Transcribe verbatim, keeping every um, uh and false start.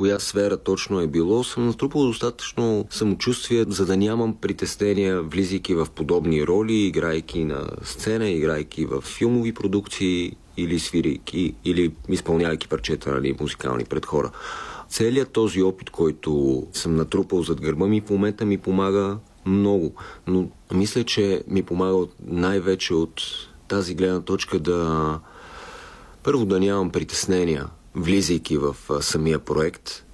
коя сфера точно е било, съм натрупал достатъчно самочувствие, за да нямам притеснения, влизайки в подобни роли, играйки на сцена, играйки в филмови продукции или свирайки, или изпълнявайки парчета, нали, музикални пред хора. Целият този опит, който съм натрупал зад гърба ми, в момента ми помага много. Но мисля, че ми помага най-вече от тази гледна точка да първо да нямам притеснения, влизайки в самия проект,